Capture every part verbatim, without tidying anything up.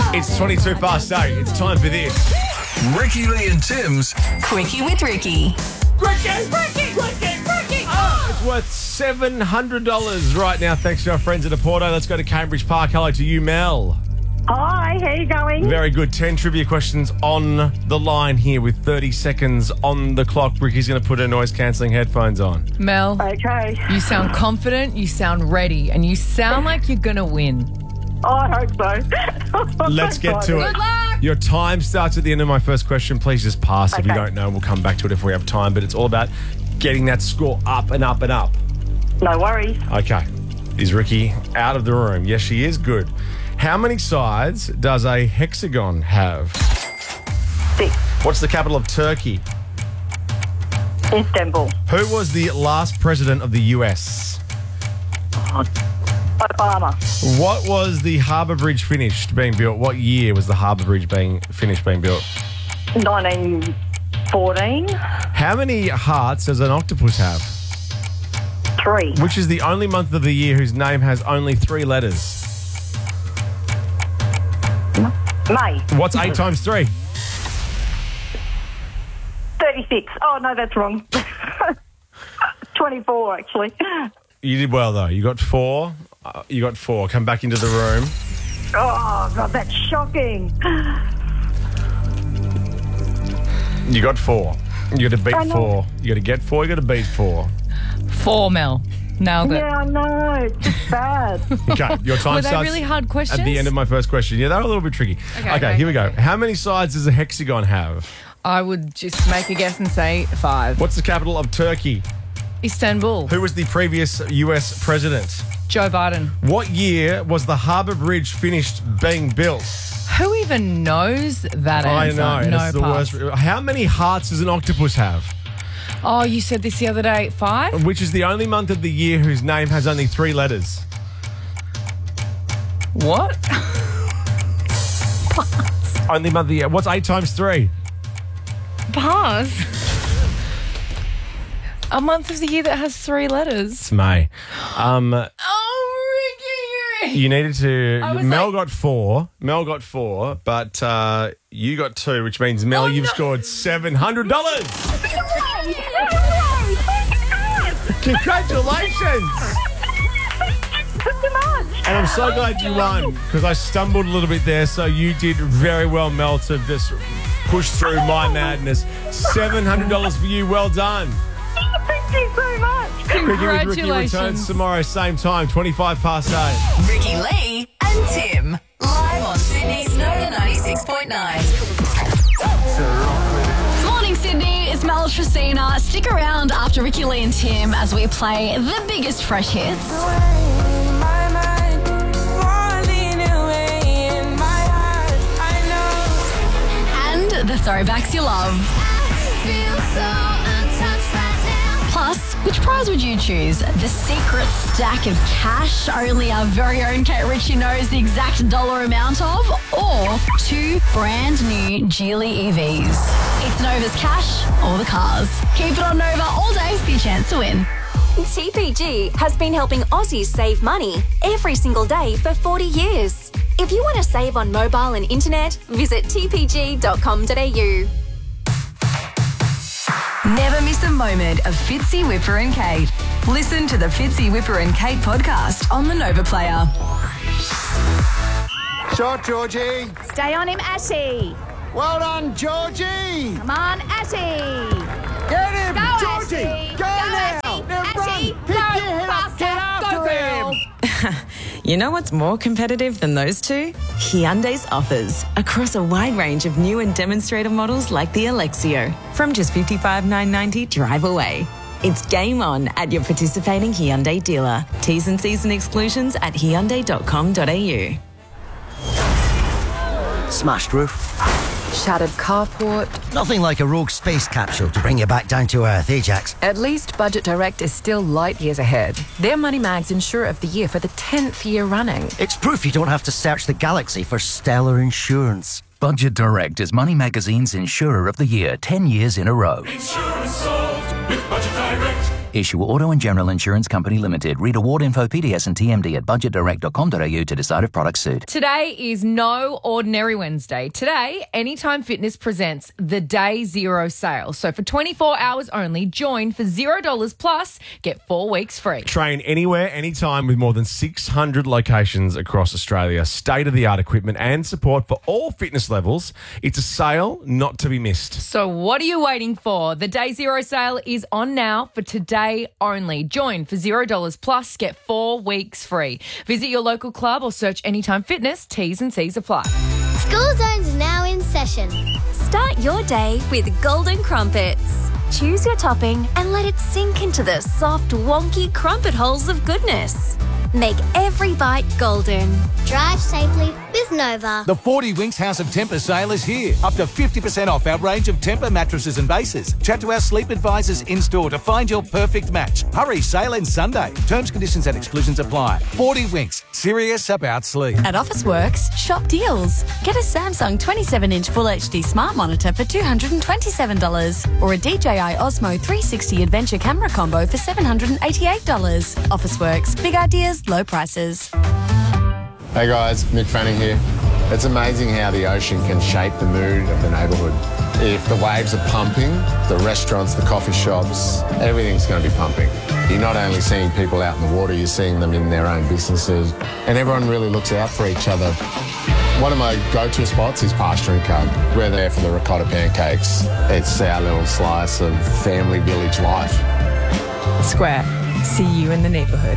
It's twenty-two past eight. It's time for this. Ricky Lee and Tim's Quickie with Ricky. Ricky! Ricky! Ricky! Ricky! Oh, it's worth seven hundred dollars right now, thanks to our friends at Aporto. Let's go to Cambridge Park. Hello to you, Mel. Hi, how you going? Very good. ten trivia questions on the line here with thirty seconds on the clock. Ricky's going to put her noise-cancelling headphones on. Mel, Okay. you sound confident, you sound ready, and you sound like you're going to win. Oh, I hope so. Let's get to it. Good luck! Your time starts at the end of my first question. Please just pass if you Okay. don't know. We'll come back to it if we have time. But it's all about getting that score up and up and up. No worries. Okay. Is Ricky out of the room? Yes, she is. Good. How many sides does a hexagon have? Six. What's the capital of Turkey? Istanbul. Who was the last president of the U S? Obama. What was the harbour bridge finished being built? What year was the harbour bridge being finished being built? nineteen fourteen. How many hearts does an octopus have? Three. Which is the only month of the year whose name has only three letters? May. What's eight times three? thirty-six. Oh, no, that's wrong. twenty-four, actually. You did well, though. You got four. Uh, you got four. Come back into the room. Oh, God, that's shocking. You got four. You got to beat I know. four. You got to get four. You got to beat four. Four, Mel. Nailed it. Yeah, I know. It's just bad. Okay, your time Were they starts really hard questions? at the end of my first question. Yeah, they were a little bit tricky. Okay, Okay, okay, here we go. okay. How many sides does a hexagon have? I would just make a guess and say five. What's the capital of Turkey? Istanbul. Who was the previous U S president? Joe Biden. What year was the harbour bridge finished being built? Who even knows that I answer? know. No It's the pass. worst. How many hearts does an octopus have? Oh, you said this the other day. Five? Which is the only month of the year whose name has only three letters. What? Only month of the year. What's eight times three? Pass. A month of the year that has three letters. It's May. Um, Oh, Ricky. you needed to. I was Mel like- got four. Mel got four, but uh, you got two, which means Mel, Oh, you've no. scored seven hundred dollars. Congratulations! Too much. And I'm so glad you won because I stumbled a little bit there. So you did very well, Mel, to just push through my madness. seven hundred dollars for you. Well done. Thank you so much. Ricky with Ricky returns Congratulations. tomorrow, same time, twenty-five past eight. Ricky Lee and Tim. Live on Sydney's Nova ninety-six point nine. Morning, Sydney. It's Mel Tracina. Stick around after Ricky Lee and Tim as we play the biggest fresh hits. And the throwbacks you love. Plus, which prize would you choose? The secret stack of cash only our very own Kate Ritchie knows the exact dollar amount of? Or two brand new Geely E Vs? It's Nova's cash or the cars. Keep it on Nova all day for your chance to win. T P G has been helping Aussies save money every single day for forty years. If you want to save on mobile and internet, visit t p g dot com dot a u. Never miss a moment of Fitzy, Whipper and Kate. Listen to the Fitzy, Whipper and Kate podcast on the Nova Player. Shot, Georgie. Stay on him, Ashy. Well done, Georgie. Come on, Ashy. Get him, Go, Georgie. Ashy. Go, now. Ashy. Now Ashy. run. Pick Go, your head up. faster. Get after Go, girl. him. You know what's more competitive than those two? Hyundai's offers across a wide range of new and demonstrator models like the Alexio from just fifty-five thousand nine hundred ninety dollars drive away. It's game on at your participating Hyundai dealer. T's and C's and exclusions at hyundai dot com dot a u. Smashed roof. Shattered carport. Nothing like a rogue space capsule to bring you back down to earth, eh, Jax? At least Budget Direct is still light years ahead. They're Money Mag's Insurer of the Year for the tenth year running. It's proof you don't have to search the galaxy for stellar insurance. Budget Direct is Money Magazine's Insurer of the Year ten years in a row. Insurance solved with Budget Direct. Issue Auto and General Insurance Company Limited. Read award info, P D S and T M D at budget direct dot com dot a u to decide if products suit. Today is no ordinary Wednesday. Today, Anytime Fitness presents the Day Zero sale. So for twenty-four hours only, join for zero dollars plus, get four weeks free. Train anywhere, anytime with more than six hundred locations across Australia. State-of-the-art equipment and support for all fitness levels. It's a sale not to be missed. So what are you waiting for? The Day Zero sale is on now for today only. Join for zero dollars plus, get four weeks free. Visit your local club or search Anytime Fitness. T's and C's apply. School Zone's now in session. Start your day with Golden Crumpets. Choose your topping and let it sink into the soft, wonky crumpet holes of goodness. Make every bite golden. Drive safely with Nova. The forty Winks House of Temper sale is here. Up to fifty percent off our range of Temper mattresses and bases. Chat to our sleep advisors in-store to find your perfect match. Hurry, sale ends Sunday. Terms, conditions and exclusions apply. forty Winks, serious about sleep. At Officeworks, shop deals. Get a Samsung twenty-seven inch Full H D smart monitor for two hundred twenty-seven dollars or a D J I Osmo three sixty Adventure camera combo for seven hundred eighty-eight dollars. Officeworks, big ideas, low prices. Hey guys, Mick Fanning here. It's amazing how the ocean can shape the mood of the neighbourhood. If the waves are pumping, the restaurants, the coffee shops, everything's going to be pumping. You're not only seeing people out in the water, you're seeing them in their own businesses, and everyone really looks out for each other. One of my go-to spots is Pasture and Cub. We're there for the ricotta pancakes. It's our little slice of family village life. Square. See you in the neighbourhood.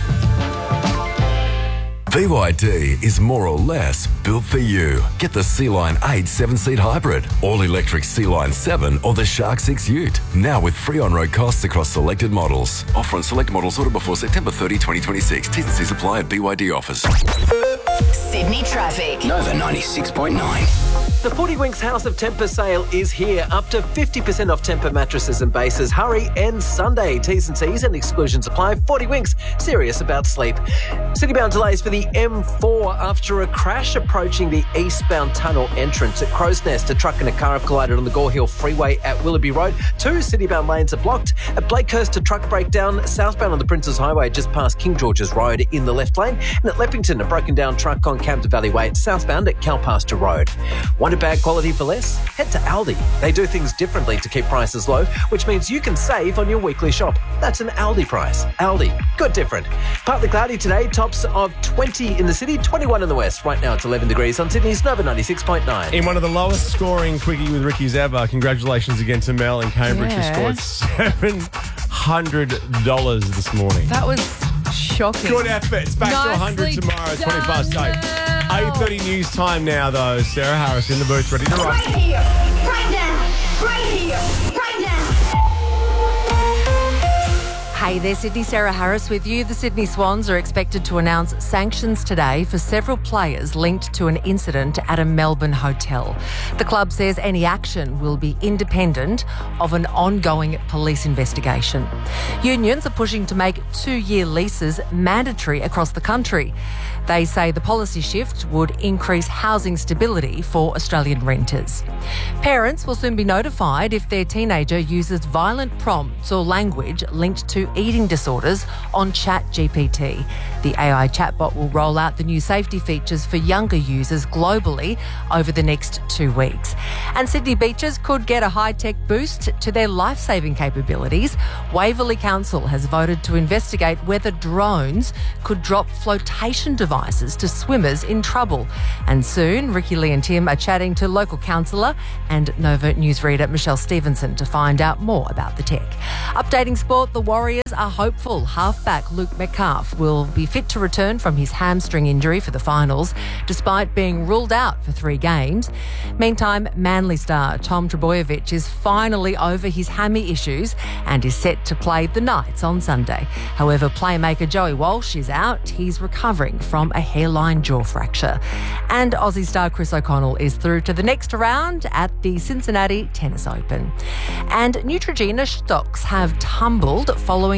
B Y D is more or less built for you. Get the C-Line eight seven-seat hybrid, all-electric C-Line seven or the Shark six Ute. Now with free on-road costs across selected models. Offer on select models ordered before September thirtieth, twenty twenty-six. T's and C's apply at B Y D offers. Sydney traffic. Nova ninety-six point nine. The forty Winks House of Temper sale is here. Up to fifty percent off Temper mattresses and bases. Hurry, ends Sunday. T's and C's and exclusions apply. forty Winks, serious about sleep. City-bound delays for the M four after a crash approaching the eastbound tunnel entrance at Crow's Nest. A truck and a car have collided on the Gore Hill Freeway at Willoughby Road. Two city-bound lanes are blocked. At Blakehurst, a truck breakdown southbound on the Princes Highway just past King George's Road in the left lane. And at Leppington, a broken down truck on Camden Valley Way southbound at Calpasture Road. Want a bag quality for less? Head to Aldi. They do things differently to keep prices low, which means you can save on your weekly shop. That's an Aldi price. Aldi. Good different. Partly cloudy today. Tops of twenty in the city, twenty-one in the west. Right now it's eleven degrees on Sydney's Nova ninety-six point nine. In one of the lowest scoring Quickie with Ricky's ever, congratulations again to Mel in Cambridge, Yeah. who scored seven hundred dollars this morning. That was shocking. Good effort. It's back to one hundred Nicely tomorrow, done, twenty past eight. eight thirty news time now, though. Sarah Harris in the booth, ready to rock. Right here, right now, right here, right now. Hey there, Sydney. Sarah Harris with you. The Sydney Swans are expected to announce sanctions today for several players linked to an incident at a Melbourne hotel. The club says any action will be independent of an ongoing police investigation. Unions are pushing to make two-year leases mandatory across the country. They say the policy shift would increase housing stability for Australian renters. Parents will soon be notified if their teenager uses violent prompts or language linked to eating disorders on ChatGPT. The A I chatbot will roll out the new safety features for younger users globally over the next two weeks. And Sydney beaches could get a high-tech boost to their life-saving capabilities. Waverley Council has voted to investigate whether drones could drop flotation devices to swimmers in trouble. And soon, Ricky Lee and Tim are chatting to local councillor and Nova newsreader Michelle Stevenson to find out more about the tech. Updating sport, the Warriors are hopeful. Halfback Luke Metcalf will be fit to return from his hamstring injury for the finals, despite being ruled out for three games. Meantime, Manly star Tom Trbojevic is finally over his hammy issues and is set to play the Knights on Sunday. However, playmaker Joey Walsh is out. He's recovering from a hairline jaw fracture. And Aussie star Chris O'Connell is through to the next round at the Cincinnati Tennis Open. And Neutrogena stocks have tumbled following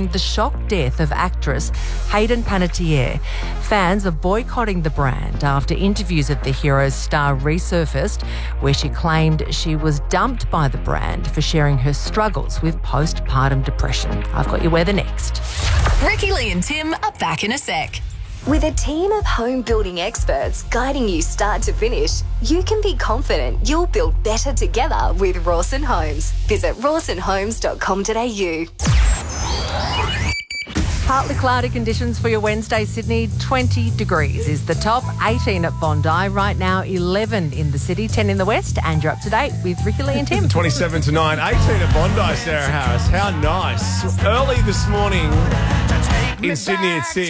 following the shock death of actress Hayden Panettiere. Fans are boycotting the brand after interviews of the hero's star resurfaced, where she claimed she was dumped by the brand for sharing her struggles with postpartum depression. I've got your weather next. Ricky Lee and Tim are back in a sec. With a team of home building experts guiding you start to finish, you can be confident you'll build better together with Rawson Homes. Visit rawson homes dot com dot a u. Partly cloudy conditions for your Wednesday, Sydney. twenty degrees is the top, eighteen at Bondi. Right now, eleven in the city, ten in the west. And you're up to date with Ricky Lee and Tim. twenty-seven to nine, eighteen at Bondi, Sarah Harris. How nice. Early this morning in Sydney at six,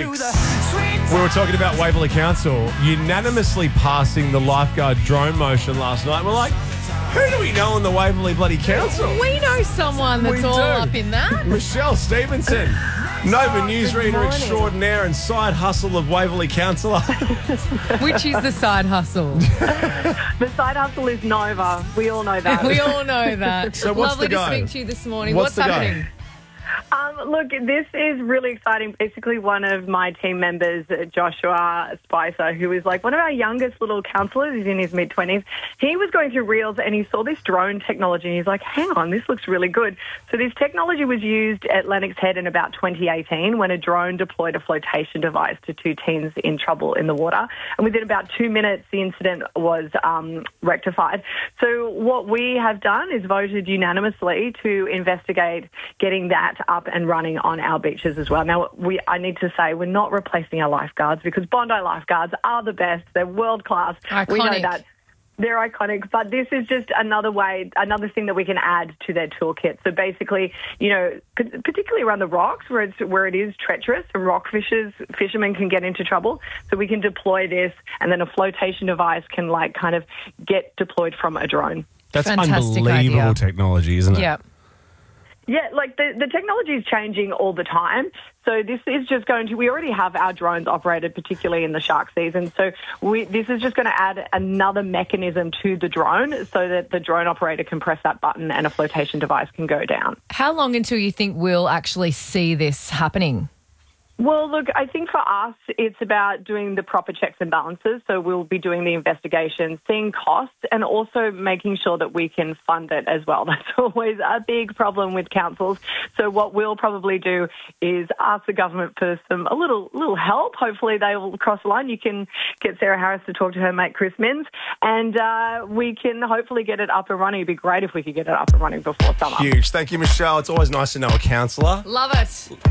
we were talking about Waverley Council unanimously passing the lifeguard drone motion last night. We're like, who do we know in the Waverley bloody Council? We know someone that's We all do. up in that. Michelle Stevenson, Nova newsreader extraordinaire and side hustle of Waverley Councillor. Which is the side hustle? The side hustle is Nova. We all know that. We all know that. So what's Lovely the go? to speak to you this morning. What's What's, the go? happening? Um, look, this is really exciting. Basically, one of my team members, Joshua Spicer, who is like one of our youngest little counsellors, he's in his mid-twenties, he was going through Reels and he saw this drone technology and he's like, hang on, this looks really good. So this technology was used at Lennox Head in about twenty eighteen when a drone deployed a flotation device to two teens in trouble in the water. And within about two minutes, the incident was um, rectified. So what we have done is voted unanimously to investigate getting that up and running on our beaches as well. Now, we I need to say we're not replacing our lifeguards because Bondi lifeguards are the best. They're world class. We know Iconic. that. They're iconic, but this is just another way, another thing that we can add to their toolkit. So basically, you know, p- particularly around the rocks where it's where it is treacherous and rock fishers, fishermen can get into trouble. So we can deploy this, and then a flotation device can like kind of get deployed from a drone. That's Fantastic unbelievable idea. technology, isn't it? Yeah. Yeah, like the, the technology is changing all the time. So this is just going to, we already have our drones operated, particularly in the shark season. So we, this is just going to add another mechanism to the drone so that the drone operator can press that button and a flotation device can go down. How long until you think we'll actually see this happening? Well, look, I think for us, it's about doing the proper checks and balances. So we'll be doing the investigation, seeing costs, and also making sure that we can fund it as well. That's always a big problem with councils. So what we'll probably do is ask the government for some a little little help. Hopefully they will cross the line. You can get Sarah Harris to talk to her mate Chris Minns, and uh, we can hopefully get it up and running. It'd be great if we could get it up and running before summer. Huge. Thank you, Michelle. It's always nice to know a counsellor. Love it.